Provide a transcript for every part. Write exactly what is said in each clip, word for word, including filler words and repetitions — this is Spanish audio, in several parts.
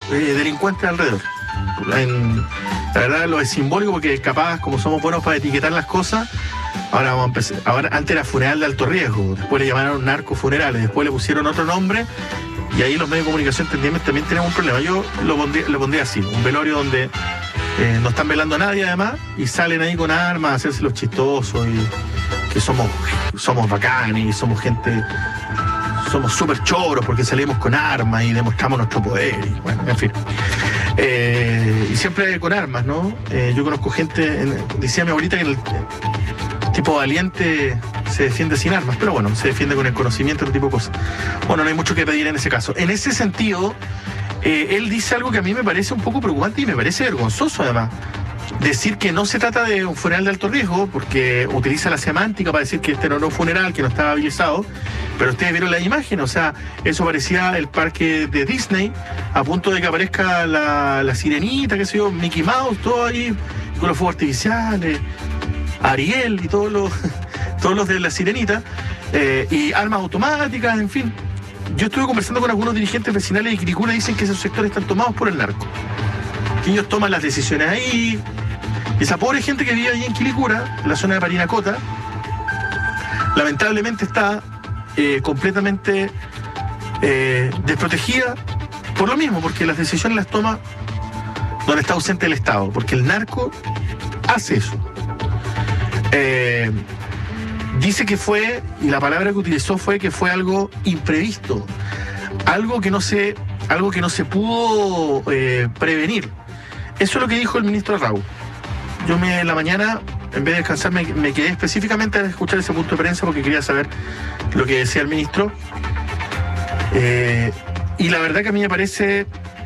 eh, delincuentes alrededor. En, la verdad lo es simbólico porque capaz, como somos buenos para etiquetar las cosas, ahora vamos a empezar. Ahora, antes era funeral de alto riesgo, después le llamaron narcofunerales, después le pusieron otro nombre y ahí los medios de comunicación también, también tenemos un problema. Yo lo pondría, lo pondría así, un velorio donde eh, no están velando a nadie además y salen ahí con armas a hacerse los chistosos y que somos, somos bacanes y somos gente, somos súper choros porque salimos con armas y demostramos nuestro poder y bueno, en fin. Eh, y siempre con armas, ¿no? Eh, yo conozco gente, en, decía mi abuelita que el, el tipo valiente se defiende sin armas, pero bueno, se defiende con el conocimiento, otro tipo de cosas. Bueno, no hay mucho que pedir en ese caso. En ese sentido, eh, él dice algo que a mí me parece un poco preocupante y me parece vergonzoso además. Decir que no se trata de un funeral de alto riesgo, porque utiliza la semántica para decir que este no era un funeral, que no estaba habilitado, pero ustedes vieron la imagen, o sea, eso parecía el parque de Disney, a punto de que aparezca la, la sirenita, qué sé yo, Mickey Mouse, todo ahí, con los fuegos artificiales, Ariel y todos los, todos los de la sirenita, eh, y armas automáticas, en fin. Yo estuve conversando con algunos dirigentes vecinales de Quilicura y dicen que esos sectores están tomados por el narco. Que ellos toman las decisiones ahí. Y esa pobre gente que vive ahí en Quilicura, en la zona de Parinacota, lamentablemente está eh, completamente eh, desprotegida por lo mismo, porque las decisiones las toma donde está ausente el Estado, porque el narco hace eso. Eh, dice que fue, y la palabra que utilizó fue que fue algo imprevisto, algo que no se, algo que no se pudo eh, prevenir. Eso es lo que dijo el ministro Raúl. Yo me, en la mañana, en vez de descansar, me, me quedé específicamente a escuchar ese punto de prensa porque quería saber lo que decía el ministro. Eh, y la verdad que a mí me parece...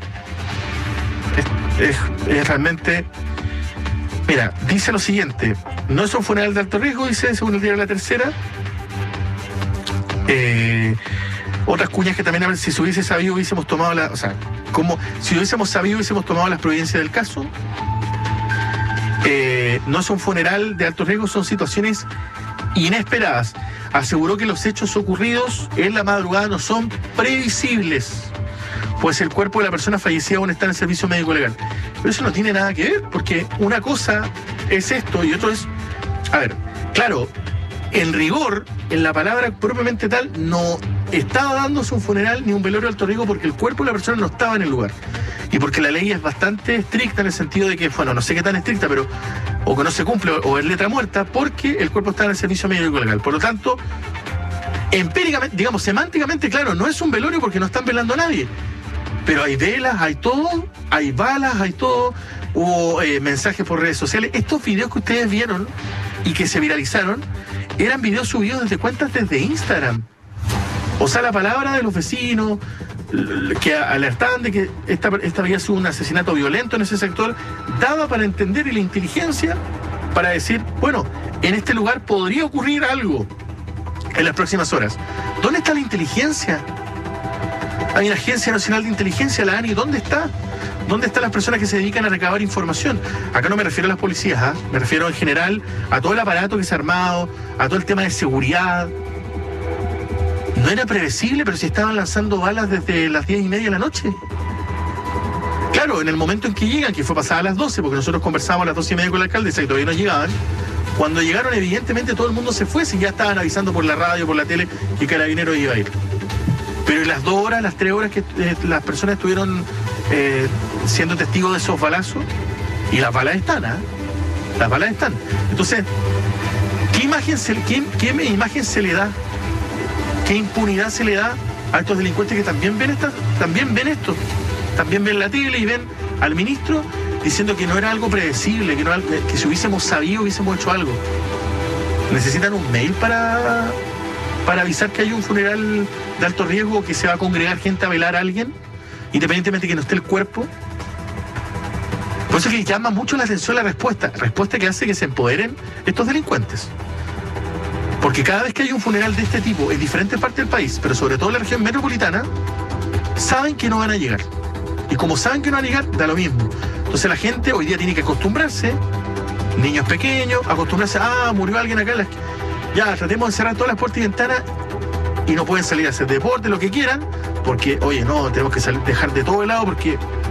Es, es, es realmente... Mira, dice lo siguiente. No es un funeral de alto riesgo, dice, según el diario La Tercera. Eh, otras cuñas que también, a ver, si se hubiese sabido, hubiésemos tomado la... O sea, como si hubiésemos sabido, hubiésemos tomado las providencias del caso. Eh, no es un funeral de alto riesgo, son situaciones inesperadas. Aseguró que los hechos ocurridos en la madrugada no son previsibles, pues el cuerpo de la persona fallecida aún está en el servicio médico legal. Pero eso no tiene nada que ver, porque una cosa es esto y otro es... A ver, claro, en rigor, en la palabra propiamente tal, no estaba dándose un funeral ni un velorio de alto riesgo porque el cuerpo de la persona no estaba en el lugar. Y porque la ley es bastante estricta en el sentido de que, bueno, no sé qué tan estricta, pero o que no se cumple o es letra muerta porque el cuerpo está en el servicio médico legal. Por lo tanto, empíricamente, digamos, semánticamente, claro, no es un velorio porque no están velando a nadie. Pero hay velas, hay todo, hay balas, hay todo, hubo eh, mensajes por redes sociales. Estos videos que ustedes vieron y que se viralizaron eran videos subidos desde cuentas desde Instagram. O sea, la palabra de los vecinos que alertaban de que esta, esta había sido un asesinato violento en ese sector, daba para entender y la inteligencia para decir, bueno, en este lugar podría ocurrir algo en las próximas horas. ¿Dónde está la inteligencia? Hay una Agencia Nacional de Inteligencia, la A N I, ¿dónde está? ¿Dónde están las personas que se dedican a recabar información? Acá no me refiero a las policías, ¿eh? Me refiero en general a todo el aparato que se ha armado, a todo el tema de seguridad. No era previsible, pero si estaban lanzando balas desde las diez y media de la noche. Claro, en el momento en que llegan, que fue pasada a las doce, porque nosotros conversábamos a las doce y media con la alcaldesa y todavía no llegaban, cuando llegaron evidentemente todo el mundo se fue, si ya estaban avisando por la radio, por la tele, que Carabineros iba a ir. Pero en las dos horas, las tres horas que eh, las personas estuvieron eh, siendo testigos de esos balazos, y las balas están, ¿eh? Las balas están. Entonces, ¿qué imagen se, qué, qué imagen se le da? ¿Qué impunidad se le da a estos delincuentes que también ven esta, también ven esto? También ven la tele y ven al ministro diciendo que no era algo predecible, que, no, que si hubiésemos sabido hubiésemos hecho algo. Necesitan un mail para, para avisar que hay un funeral de alto riesgo, que se va a congregar gente a velar a alguien, independientemente de que no esté el cuerpo. Por eso es que llama mucho la atención la respuesta, respuesta que hace que se empoderen estos delincuentes. Porque cada vez que hay un funeral de este tipo en diferentes partes del país, pero sobre todo en la región metropolitana, saben que no van a llegar. Y como saben que no van a llegar, da lo mismo. Entonces la gente hoy día tiene que acostumbrarse, niños pequeños, acostumbrarse, ah, murió alguien acá en la... Ya, tratemos de cerrar todas las puertas y ventanas y no pueden salir a hacer deporte, lo que quieran, porque, oye, no, tenemos que salir, dejar de todo de lado porque